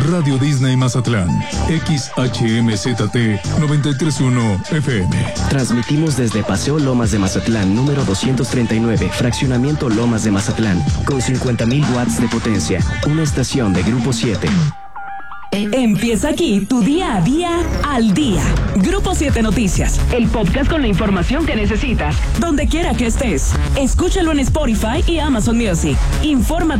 Radio Disney Mazatlán, XHMZT 931 FM. Transmitimos desde Paseo Lomas de Mazatlán, número 239, Fraccionamiento Lomas de Mazatlán, con 50,000 watts de potencia, una estación de Grupo 7. Empieza aquí tu día a día al día. Grupo 7 Noticias, el podcast con la información que necesitas, donde quiera que estés. Escúchalo en Spotify y Amazon Music. Infórmate